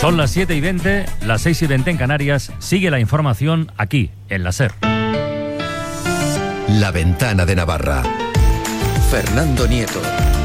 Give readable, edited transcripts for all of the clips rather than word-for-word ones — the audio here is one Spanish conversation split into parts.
Son las 7:20, las 6:20 en Canarias. Sigue la información aquí, en la SER. La Ventana de Navarra. Fernando Nieto.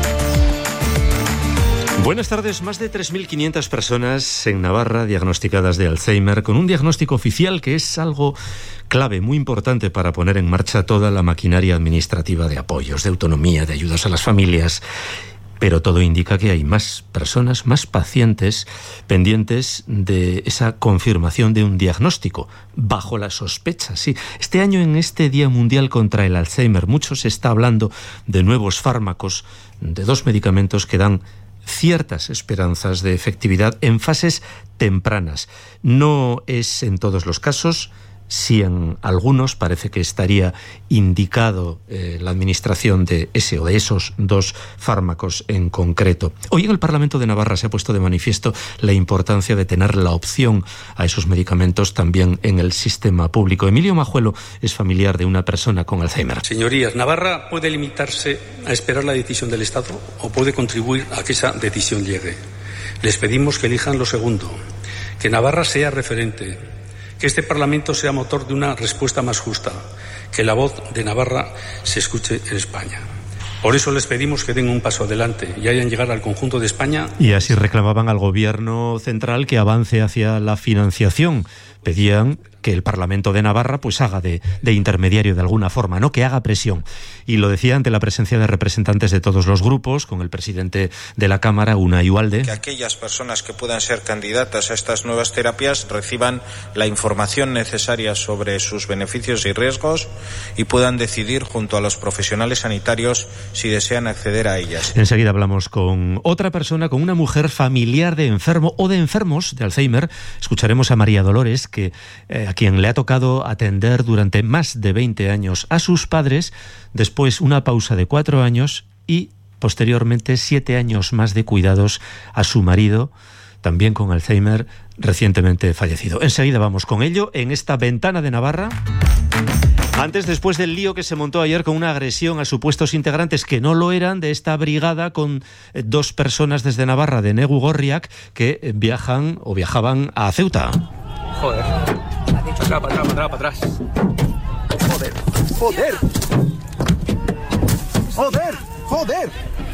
Buenas tardes. Más de 3.500 personas en Navarra diagnosticadas de Alzheimer, con un diagnóstico oficial que es algo clave, muy importante para poner en marcha toda la maquinaria administrativa de apoyos, de autonomía, de ayudas a las familias. Pero todo indica que hay más personas, más pacientes pendientes de esa confirmación de un diagnóstico, bajo la sospecha, sí. Este año, en este Día Mundial contra el Alzheimer, mucho se está hablando de nuevos fármacos, de 2 medicamentos que dan ciertas esperanzas de efectividad en fases tempranas. No es en todos los casos. Si en algunos parece que estaría indicado la administración de ese o de esos 2 fármacos en concreto. Hoy en el Parlamento de Navarra se ha puesto de manifiesto la importancia de tener la opción a esos medicamentos también en el sistema público. Emilio Majuelo es familiar de una persona con Alzheimer. Señorías, Navarra puede limitarse a esperar la decisión del Estado o puede contribuir a que esa decisión llegue. Les pedimos que elijan lo segundo, que Navarra sea referente, que este Parlamento sea motor de una respuesta más justa, que la voz de Navarra se escuche en España. Por eso les pedimos que den un paso adelante y hagan llegar al conjunto de España. Y así reclamaban al Gobierno central que avance hacia la financiación. Pedían que el Parlamento de Navarra pues haga de intermediario de alguna forma, ¿no? Que haga presión. Y lo decía ante la presencia de representantes de todos los grupos, con el presidente de la Cámara, Unai Ugalde. Que aquellas personas que puedan ser candidatas a estas nuevas terapias reciban la información necesaria sobre sus beneficios y riesgos y puedan decidir junto a los profesionales sanitarios si desean acceder a ellas. Enseguida hablamos con otra persona, con una mujer familiar de enfermo o de enfermos de Alzheimer. Escucharemos a María Dolores, que a quien le ha tocado atender durante más de 20 años a sus padres, después una pausa de 4 años y posteriormente 7 años más de cuidados a su marido, también con Alzheimer, recientemente fallecido. Enseguida vamos con ello en esta Ventana de Navarra. Antes, después del lío que se montó ayer con una agresión a supuestos integrantes que no lo eran de esta brigada con 2 personas desde Navarra, de Negu Gorriak, que viajaban a Ceuta. Joder. Para atrás. Joder.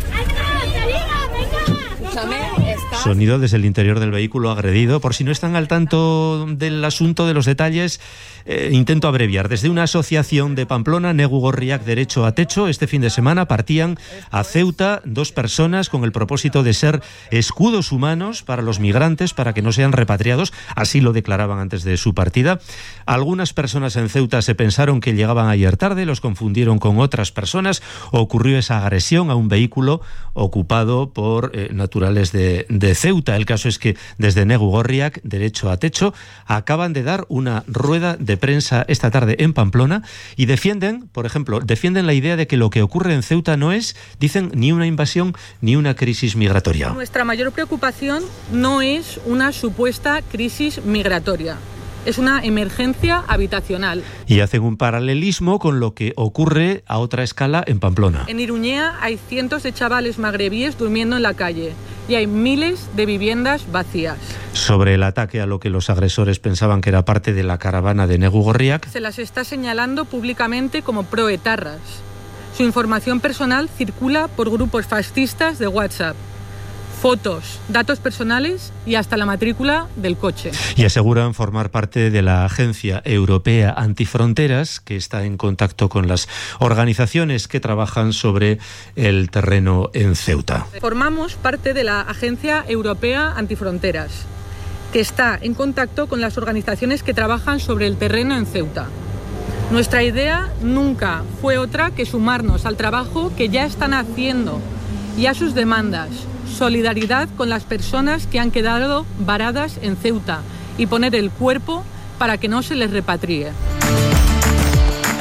Sonido desde el interior del vehículo agredido. Por si no están al tanto del asunto, de los detalles, intento abreviar. Desde una asociación de Pamplona, Negu Gorriak Derecho a Techo, este fin de semana partían a Ceuta 2 personas con el propósito de ser escudos humanos para los migrantes, para que no sean repatriados. Así lo declaraban antes de su partida. Algunas personas en Ceuta se pensaron que llegaban ayer tarde, los confundieron con otras personas. Ocurrió esa agresión a un vehículo ocupado por naturales de Ceuta. El caso es que desde Negu Gorriak Derecho a Techo acaban de dar una rueda de prensa esta tarde en Pamplona y defienden la idea de que lo que ocurre en Ceuta no es, dicen, ni una invasión ni una crisis migratoria. Nuestra mayor preocupación no es una supuesta crisis migratoria. Es una emergencia habitacional. Y hacen un paralelismo con lo que ocurre a otra escala en Pamplona. En Iruñea hay cientos de chavales magrebíes durmiendo en la calle y hay miles de viviendas vacías. Sobre el ataque a lo que los agresores pensaban que era parte de la caravana de Negu Gorriak, se las está señalando públicamente como proetarras. Su información personal circula por grupos fascistas de WhatsApp. Fotos, datos personales y hasta la matrícula del coche. Y aseguran formar parte de la Agencia Europea Antifronteras, que está en contacto con las organizaciones que trabajan sobre el terreno en Ceuta. Formamos parte de la Agencia Europea Antifronteras, que está en contacto con las organizaciones que trabajan sobre el terreno en Ceuta. Nuestra idea nunca fue otra que sumarnos al trabajo que ya están haciendo y a sus demandas. Solidaridad con las personas que han quedado varadas en Ceuta y poner el cuerpo para que no se les repatrie.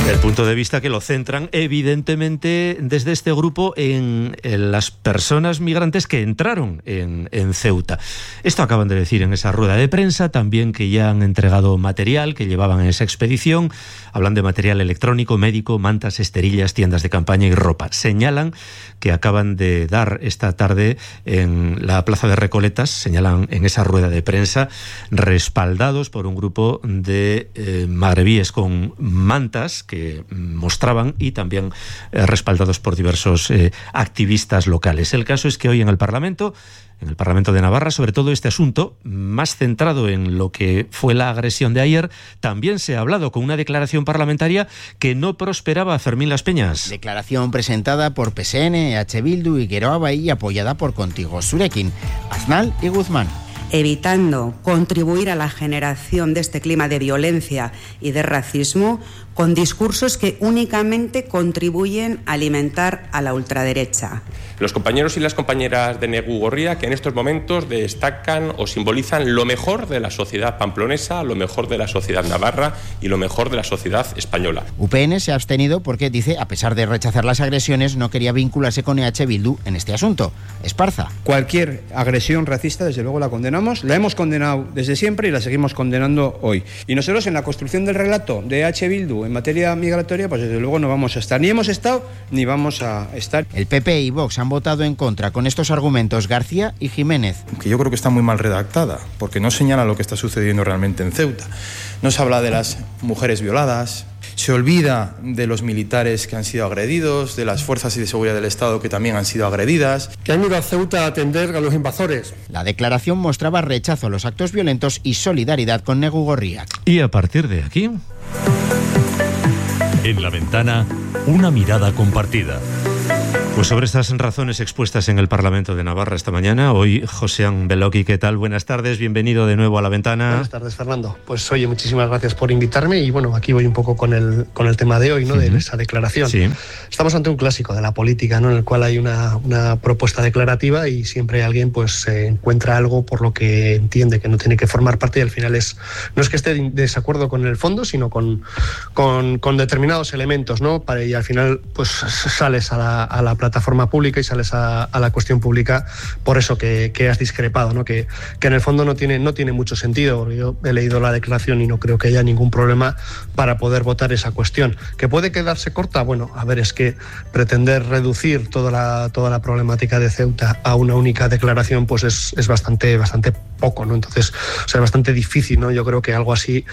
El punto de vista que lo centran evidentemente desde este grupo en las personas migrantes que entraron en Ceuta. Esto acaban de decir en esa rueda de prensa, también que ya han entregado material que llevaban en esa expedición. Hablan de material electrónico, médico, mantas, esterillas, tiendas de campaña y ropa. Señalan que acaban de dar esta tarde en la Plaza de Recoletas, señalan en esa rueda de prensa, respaldados por un grupo de magrebíes con mantas que mostraban y también respaldados por diversos activistas locales. El caso es que hoy en el Parlamento de Navarra, sobre todo este asunto, más centrado en lo que fue la agresión de ayer, también se ha hablado con una declaración parlamentaria que no prosperaba. Fermín Las Peñas. Declaración presentada por PSN, EH Bildu y Geroa Bai y apoyada por Contigo Zurekin, Aznal y Guzmán. Evitando contribuir a la generación de este clima de violencia y de racismo con discursos que únicamente contribuyen a alimentar a la ultraderecha. Los compañeros y las compañeras de Negu Gorria, que en estos momentos destacan o simbolizan lo mejor de la sociedad pamplonesa, lo mejor de la sociedad navarra y lo mejor de la sociedad española. UPN se ha abstenido porque, dice, a pesar de rechazar las agresiones, no quería vincularse con EH Bildu en este asunto. Esparza. Cualquier agresión racista, desde luego, la condenamos. La hemos condenado desde siempre y la seguimos condenando hoy. Y nosotros, en la construcción del relato de EH Bildu en materia migratoria, pues desde luego no vamos a estar. Ni hemos estado, ni vamos a estar. El PP y Vox han votado en contra con estos argumentos García y Jiménez. Que yo creo que está muy mal redactada, porque no señala lo que está sucediendo realmente en Ceuta. No se habla de las mujeres violadas, se olvida de los militares que han sido agredidos, de las fuerzas de seguridad del Estado que también han sido agredidas. Que han ido a Ceuta a atender a los invasores. La declaración mostraba rechazo a los actos violentos y solidaridad con Negu Gorria. Y a partir de aquí... En La Ventana, una mirada compartida. Pues sobre estas razones expuestas en el Parlamento de Navarra esta mañana, hoy Josean Beloki, ¿qué tal? Buenas tardes, bienvenido de nuevo a La Ventana. Buenas tardes, Fernando. Pues oye, muchísimas gracias por invitarme y bueno, aquí voy un poco con el tema de hoy, ¿no? De esa declaración. Sí. Estamos ante un clásico de la política, ¿no? En el cual hay una propuesta declarativa y siempre alguien pues encuentra algo por lo que entiende que no tiene que formar parte y al final no es que esté en desacuerdo con el fondo, sino con determinados elementos, ¿no? Y al final pues sales a la plataforma pública y sales a la cuestión pública por eso que has discrepado, ¿no? Que en el fondo no tiene mucho sentido, porque yo he leído la declaración y no creo que haya ningún problema para poder votar esa cuestión. ¿Que puede quedarse corta? Bueno, a ver, es que pretender reducir toda la problemática de Ceuta a una única declaración pues es bastante poco, ¿no? Entonces, o sea, es bastante difícil, ¿no? Yo creo que algo así,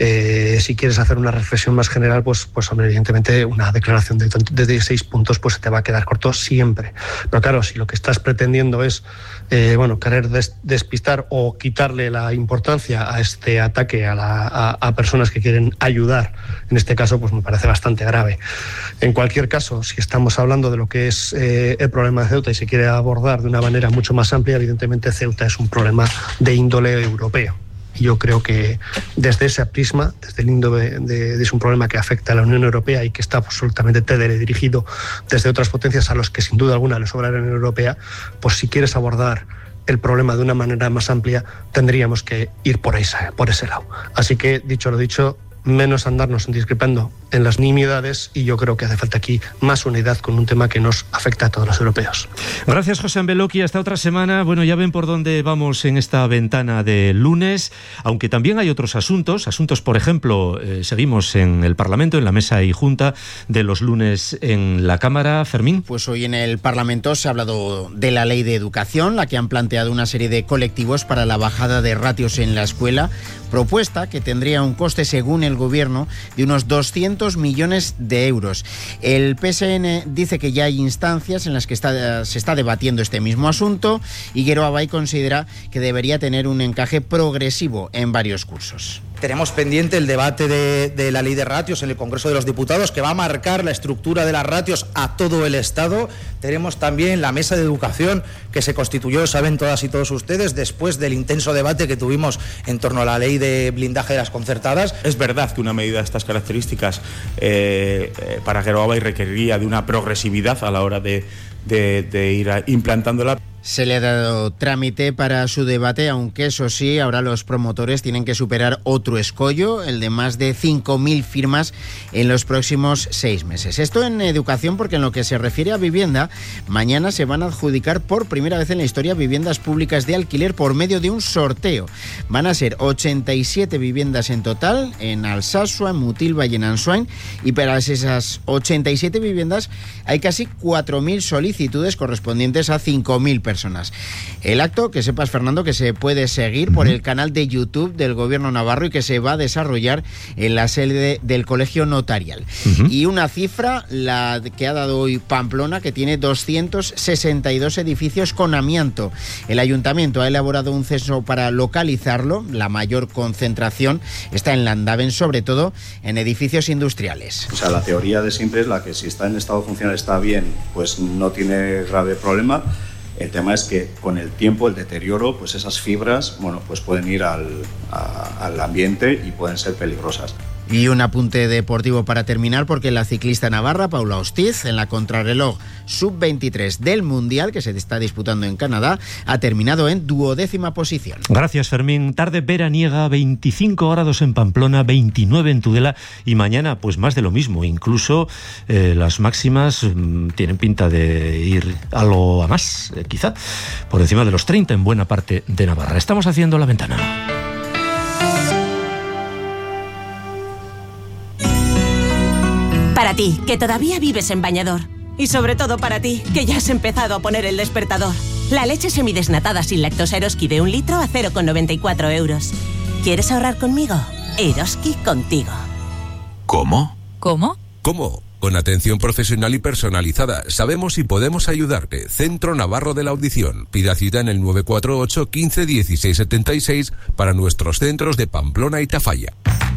si quieres hacer una reflexión más general, pues hombre, evidentemente una declaración de 16 puntos pues se te va a quedar corto siempre. Pero claro, si lo que estás pretendiendo es querer despistar o quitarle la importancia a este ataque a personas que quieren ayudar, en este caso, pues me parece bastante grave. En cualquier caso, si estamos hablando de lo que es el problema de Ceuta y se quiere abordar de una manera mucho más amplia, evidentemente Ceuta es un problema de índole europeo. Y yo creo que desde ese prisma, desde el índole es un problema que afecta a la Unión Europea y que está absolutamente dirigido desde otras potencias a los que sin duda alguna le sobra la Unión Europea, pues si quieres abordar el problema de una manera más amplia, tendríamos que ir por ese lado. Así que, dicho lo dicho, menos andarnos discrepando en las nimiedades y yo creo que hace falta aquí más unidad con un tema que nos afecta a todos los europeos. Gracias, Josean Beloki. Hasta otra semana. Bueno, ya ven por dónde vamos en esta ventana de lunes, aunque también hay otros asuntos, por ejemplo, seguimos en el Parlamento, en la mesa y junta de los lunes en la Cámara. Fermín. Pues hoy en el Parlamento se ha hablado de la ley de educación, la que han planteado una serie de colectivos para la bajada de ratios en la escuela, propuesta que tendría un coste, según el Gobierno, de unos 200 millones de euros. El PSN dice que ya hay instancias en las que se está debatiendo este mismo asunto y Geroa Bai considera que debería tener un encaje progresivo en varios cursos. Tenemos pendiente el debate de la ley de ratios en el Congreso de los Diputados, que va a marcar la estructura de las ratios a todo el Estado. Tenemos también la mesa de educación que se constituyó, saben todas y todos ustedes, después del intenso debate que tuvimos en torno a la ley de blindaje de las concertadas. Es verdad que una medida de estas características para Geroa Bai requeriría de una progresividad a la hora de ir implantándola. Se le ha dado trámite para su debate, aunque eso sí, ahora los promotores tienen que superar otro escollo, el de más de 5.000 firmas en los próximos 6 meses. Esto en educación, porque en lo que se refiere a vivienda, mañana se van a adjudicar por primera vez en la historia viviendas públicas de alquiler por medio de un sorteo. Van a ser 87 viviendas en total, en Alsasua, en Mutilva y en Ansoain, y para esas 87 viviendas hay casi 4.000 solicitudes correspondientes a 5.000 personas. El acto, que sepas, Fernando, que se puede seguir por el canal de YouTube del Gobierno navarro y que se va a desarrollar en la sede del Colegio Notarial. Y una cifra, la que ha dado hoy Pamplona, que tiene 262 edificios con amianto. El Ayuntamiento ha elaborado un censo para localizarlo. La mayor concentración está en Landaven, sobre todo en edificios industriales. O sea, la teoría de siempre es la que si está en estado funcional está bien, pues no tiene grave problema. El tema es que con el tiempo, el deterioro, pues esas fibras, bueno, pues pueden ir al ambiente y pueden ser peligrosas. Y un apunte deportivo para terminar, porque la ciclista navarra Paula Hostiz, en la contrarreloj sub-23 del Mundial, que se está disputando en Canadá, ha terminado en 12ª posición. Gracias, Fermín. Tarde veraniega, 25 grados en Pamplona, 29 en Tudela, y mañana pues más de lo mismo. Incluso las máximas tienen pinta de ir algo a más, quizá por encima de los 30 en buena parte de Navarra. Estamos haciendo la ventana. Para ti, que todavía vives en bañador. Y sobre todo para ti, que ya has empezado a poner el despertador. La leche semidesnatada sin lactosa Eroski de 1 litro a 0,94 euros. ¿Quieres ahorrar conmigo? Eroski contigo. ¿Cómo? ¿Cómo? ¿Cómo? Con atención profesional y personalizada. Sabemos y podemos ayudarte. Centro Navarro de la Audición. Pida cita en el 948 15 16 76 para nuestros centros de Pamplona y Tafalla.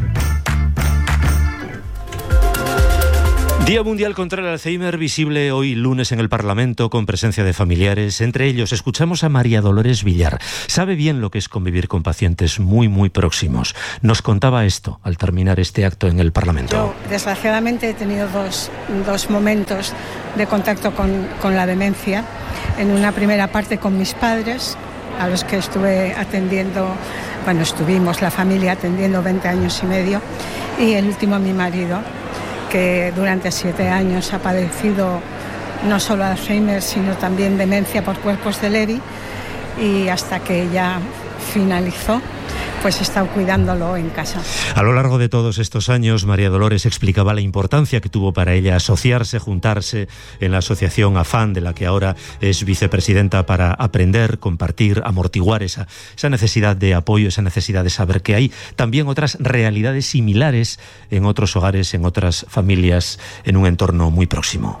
Día Mundial contra el Alzheimer, visible hoy lunes en el Parlamento con presencia de familiares. Entre ellos escuchamos a María Dolores Villar. Sabe bien lo que es convivir con pacientes muy, muy próximos. Nos contaba esto al terminar este acto en el Parlamento. Yo, desgraciadamente, he tenido dos momentos de contacto con la demencia. En una primera parte con mis padres, a los que estuve atendiendo, estuvimos la familia atendiendo 20 años y medio, y el último a mi marido, que durante 7 años ha padecido no solo Alzheimer, sino también demencia por cuerpos de Lewy, y hasta que ya finalizó, pues he estado cuidándolo en casa. A lo largo de todos estos años, María Dolores explicaba la importancia que tuvo para ella asociarse, juntarse en la asociación AFAN, de la que ahora es vicepresidenta, para aprender, compartir, amortiguar esa necesidad de apoyo, esa necesidad de saber que hay también otras realidades similares en otros hogares, en otras familias, en un entorno muy próximo.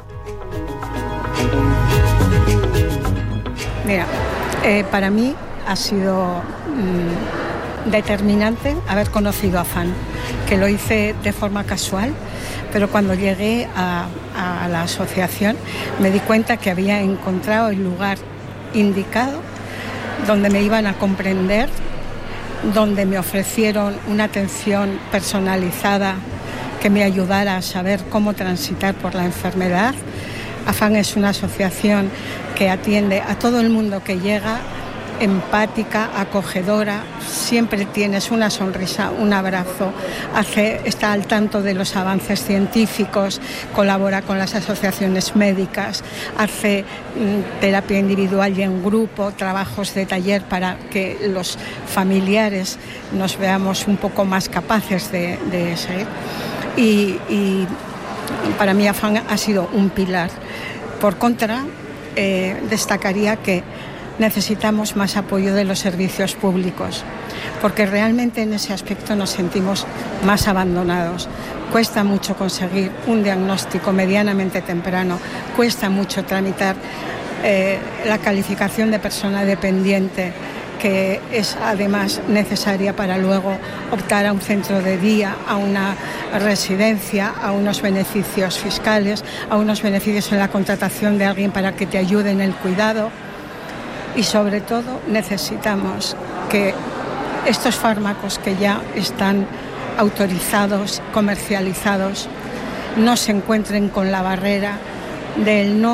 Mira, para mí ha sido determinante haber conocido a AFAN, que lo hice de forma casual, pero cuando llegué a la asociación me di cuenta que había encontrado el lugar indicado, donde me iban a comprender, donde me ofrecieron una atención personalizada que me ayudara a saber cómo transitar por la enfermedad. AFAN es una asociación que atiende a todo el mundo que llega, empática, acogedora, siempre tienes una sonrisa, un abrazo, está al tanto de los avances científicos, colabora con las asociaciones médicas, hace terapia individual y en grupo, trabajos de taller para que los familiares nos veamos un poco más capaces de seguir. Y para mí AFAN ha sido un pilar. Por contra, destacaría que necesitamos más apoyo de los servicios públicos, porque realmente en ese aspecto nos sentimos más abandonados. Cuesta mucho conseguir un diagnóstico medianamente temprano, cuesta mucho tramitar la calificación de persona dependiente, que es además necesaria para luego optar a un centro de día, a una residencia, a unos beneficios fiscales, a unos beneficios en la contratación de alguien para que te ayude en el cuidado. Y sobre todo necesitamos que estos fármacos que ya están autorizados, comercializados, no se encuentren con la barrera del no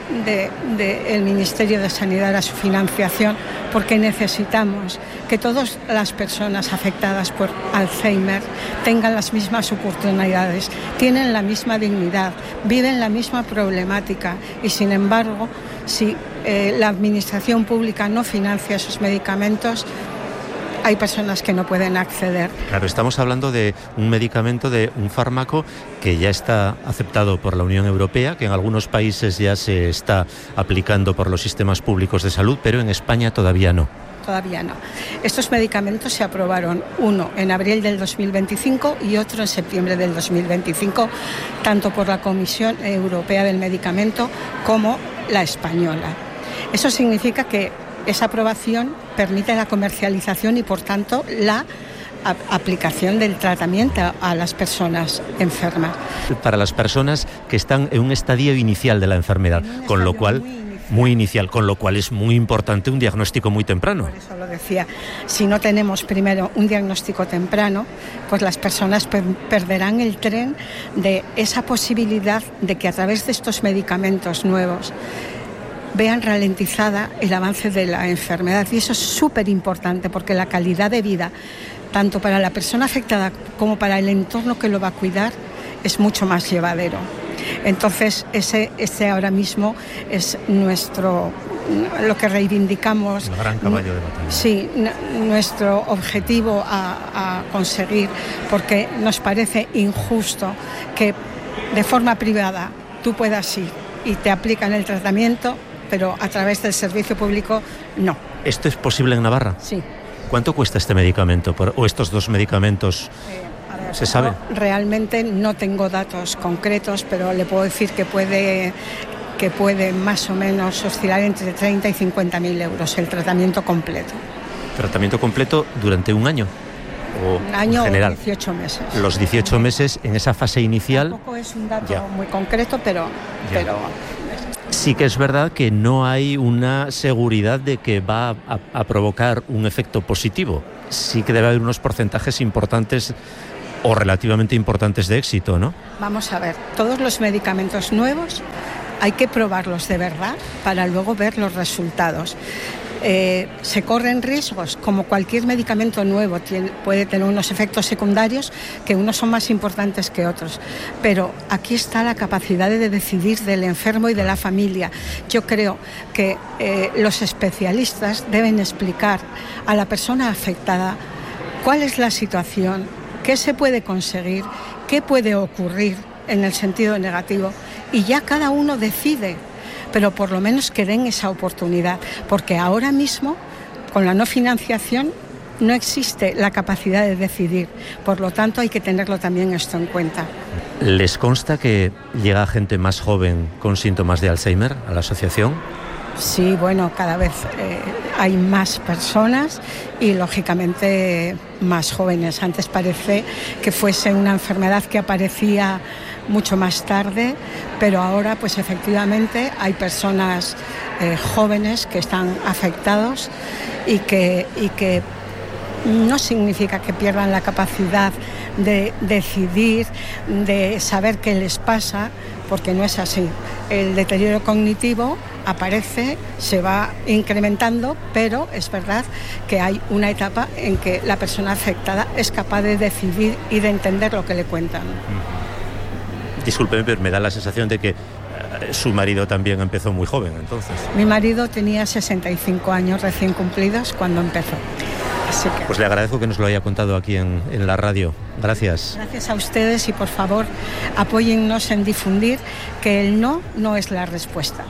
del Ministerio de Sanidad a su financiación, porque necesitamos que todas las personas afectadas por Alzheimer tengan las mismas oportunidades, tienen la misma dignidad, viven la misma problemática y, sin embargo, si la administración pública no financia esos medicamentos, hay personas que no pueden acceder. Claro, estamos hablando de un medicamento, de un fármaco que ya está aceptado por la Unión Europea, que en algunos países ya se está aplicando por los sistemas públicos de salud, pero en España todavía no. Todavía no. Estos medicamentos se aprobaron, uno en abril del 2025 y otro en septiembre del 2025, tanto por la Comisión Europea del Medicamento como la española. Eso significa que esa aprobación permite la comercialización y, por tanto, la aplicación del tratamiento a las personas enfermas. Para las personas que están en un estadio inicial de la enfermedad, con lo cual muy inicial, con lo cual es muy importante un diagnóstico muy temprano. Por eso lo decía, si no tenemos primero un diagnóstico temprano, pues las personas perderán el tren de esa posibilidad de que a través de estos medicamentos nuevos vean ralentizada el avance de la enfermedad, y eso es súper importante porque la calidad de vida, tanto para la persona afectada como para el entorno que lo va a cuidar, es mucho más llevadero. Entonces, ese ahora mismo es lo que reivindicamos. El gran caballo de batalla. Sí, nuestro objetivo a conseguir, porque nos parece injusto que de forma privada tú puedas ir y te aplican el tratamiento, pero a través del servicio público no. ¿Esto es posible en Navarra? Sí. ¿Cuánto cuesta este medicamento o estos dos medicamentos? ¿Se sabe? Realmente no tengo datos concretos, pero le puedo decir que puede más o menos oscilar entre 30 y 50.000 euros el tratamiento completo. ¿Tratamiento completo durante un año? Un año en general, o 18 meses. Los 18 meses en esa fase inicial. Tampoco es un dato muy concreto, pero sí que es verdad que no hay una seguridad de que va a provocar un efecto positivo. Sí que debe haber unos porcentajes importantes o relativamente importantes de éxito, ¿no? Vamos a ver, todos los medicamentos nuevos hay que probarlos de verdad para luego ver los resultados. Se corren riesgos, como cualquier medicamento nuevo puede tener unos efectos secundarios que unos son más importantes que otros, pero aquí está la capacidad de decidir del enfermo y de la familia. Yo creo que los especialistas deben explicar a la persona afectada cuál es la situación, qué se puede conseguir, qué puede ocurrir en el sentido negativo, y ya cada uno decide, pero por lo menos que den esa oportunidad, porque ahora mismo, con la no financiación, no existe la capacidad de decidir. Por lo tanto, hay que tenerlo también esto en cuenta. ¿Les consta que llega gente más joven con síntomas de Alzheimer a la asociación? Sí, bueno, cada vez hay más personas y, lógicamente, más jóvenes. Antes parece que fuese una enfermedad que aparecía mucho más tarde, pero ahora, pues efectivamente, hay personas jóvenes que están afectados y que no significa que pierdan la capacidad de decidir, de saber qué les pasa, porque no es así. El deterioro cognitivo aparece, se va incrementando, pero es verdad que hay una etapa en que la persona afectada es capaz de decidir y de entender lo que le cuentan. Discúlpeme, pero me da la sensación de que su marido también empezó muy joven, entonces. Mi marido tenía 65 años recién cumplidos cuando empezó. Así que... Pues le agradezco que nos lo haya contado aquí en la radio. Gracias. Gracias a ustedes y, por favor, apóyennos en difundir que el no es la respuesta.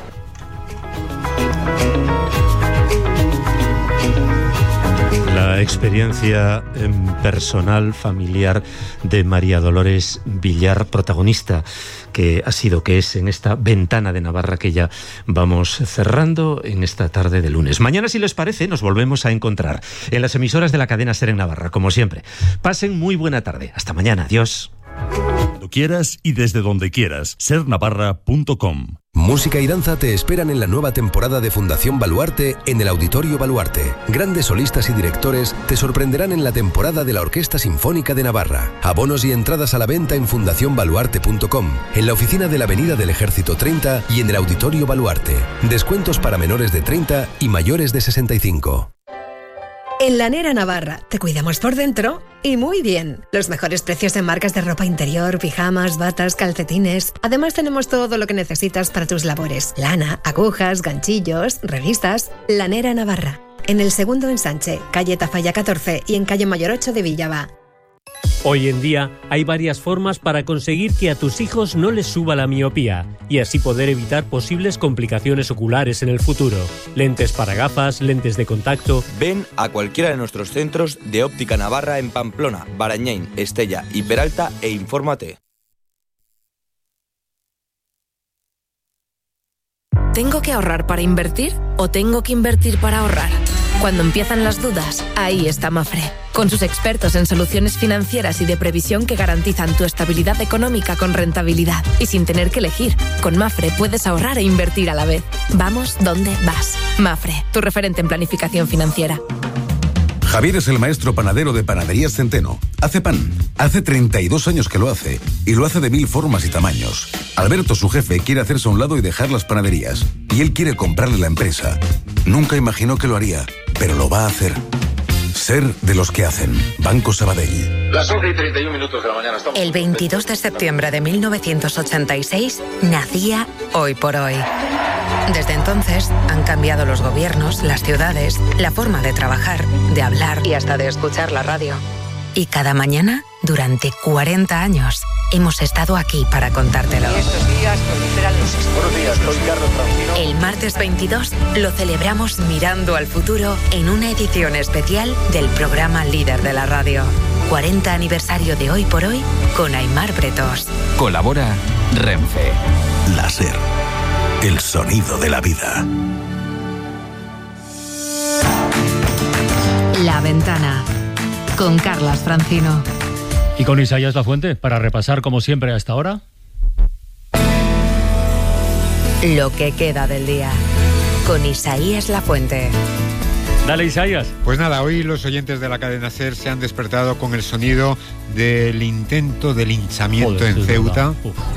La experiencia personal, familiar de María Dolores Villar, protagonista que es en esta ventana de Navarra que ya vamos cerrando en esta tarde de lunes. Mañana, si les parece, nos volvemos a encontrar en las emisoras de la cadena SER en Navarra, como siempre. Pasen muy buena tarde. Hasta mañana. Adiós. Cuando quieras y desde donde quieras. sernavarra.com. Música y danza te esperan en la nueva temporada de Fundación Baluarte en el Auditorio Baluarte. Grandes solistas y directores te sorprenderán en la temporada de la Orquesta Sinfónica de Navarra. Abonos y entradas a la venta en fundacionbaluarte.com, en la oficina de la Avenida del Ejército 30 y en el Auditorio Baluarte. Descuentos para menores de 30 y mayores de 65. En Lanera Navarra te cuidamos por dentro y muy bien. Los mejores precios en marcas de ropa interior, pijamas, batas, calcetines. Además tenemos todo lo que necesitas para tus labores. Lana, agujas, ganchillos, revistas. Lanera Navarra. En el segundo ensanche, calle Tafalla 14 y en calle Mayor 8 de Villava. Hoy en día hay varias formas para conseguir que a tus hijos no les suba la miopía y así poder evitar posibles complicaciones oculares en el futuro. Lentes para gafas, lentes de contacto. Ven a cualquiera de nuestros centros de Óptica Navarra en Pamplona, Barañáin, Estella y Peralta e infórmate. ¿Tengo que ahorrar para invertir o tengo que invertir para ahorrar? Cuando empiezan las dudas, ahí está Mafre. Con sus expertos en soluciones financieras y de previsión que garantizan tu estabilidad económica con rentabilidad. Y sin tener que elegir, con Mafre puedes ahorrar e invertir a la vez. Vamos donde vas. Mafre, tu referente en planificación financiera. Javier es el maestro panadero de Panaderías Centeno. Hace pan. Hace 32 años que lo hace. Y lo hace de 1000 formas y tamaños. Alberto, su jefe, quiere hacerse a un lado y dejar las panaderías. Y él quiere comprarle la empresa. Nunca imaginó que lo haría, pero lo va a hacer. Ser de los que hacen. Banco Sabadell. Las 11:31 de la mañana. El 22 de septiembre de 1986 nacía Hoy por Hoy. Desde entonces han cambiado los gobiernos, las ciudades, la forma de trabajar, de hablar y hasta de escuchar la radio. Y cada mañana, durante 40 años, hemos estado aquí para contártelo. Estos días proliferan los escándalos. El martes 22 lo celebramos mirando al futuro en una edición especial del programa líder de la radio. 40 aniversario de Hoy por Hoy con Aimar Bretos. Colabora Renfe. La SER. El sonido de la vida. La Ventana con Carlas Francino. Y con Isaías Lafuente, para repasar como siempre a esta hora. Lo que queda del día con Isaías Lafuente. Dale, Isaías. Pues nada, hoy los oyentes de la cadena SER se han despertado con el sonido del intento de linchamiento en Ceuta.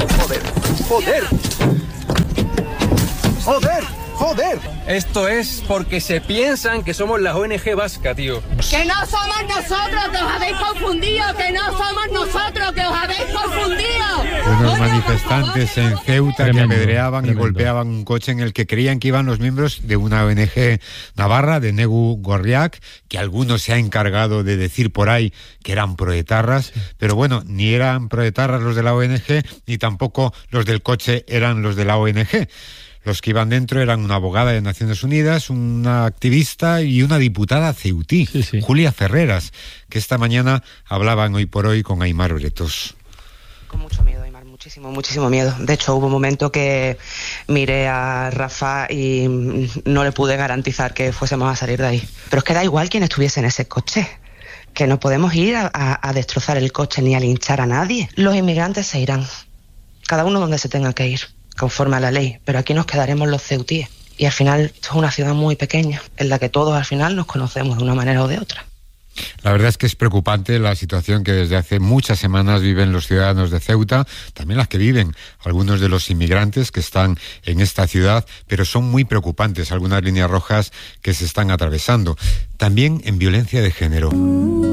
¡Joder! Esto es porque se piensan que somos la ONG vasca, tío. ¡Que no somos nosotros, que os habéis confundido! ¡Que no somos nosotros, que os habéis confundido! Unos manifestantes en Ceuta que apedreaban y golpeaban un coche en el que creían que iban los miembros de una ONG navarra, de Negu Gorriak, que algunos se ha encargado de decir por ahí que eran proetarras, pero bueno, ni eran proetarras los de la ONG, ni tampoco los del coche eran los de la ONG. Los que iban dentro eran una abogada de Naciones Unidas, una activista y una diputada ceutí, Julia Ferreras, que esta mañana hablaban Hoy por Hoy con Aimar Bretos. Con mucho miedo, Aimar, muchísimo miedo. De hecho, hubo un momento que miré a Rafa y no le pude garantizar que fuésemos a salir de ahí. Pero es que da igual quién estuviese en ese coche, que no podemos ir a destrozar el coche ni a linchar a nadie. Los inmigrantes se irán, cada uno donde se tenga que ir, conforme a la ley, pero aquí nos quedaremos los ceutíes. Y al final esto es una ciudad muy pequeña, en la que todos al final nos conocemos de una manera o de otra. La verdad es que es preocupante la situación que desde hace muchas semanas viven los ciudadanos de Ceuta, también las que viven algunos de los inmigrantes que están en esta ciudad, pero son muy preocupantes algunas líneas rojas que se están atravesando. También en violencia de género.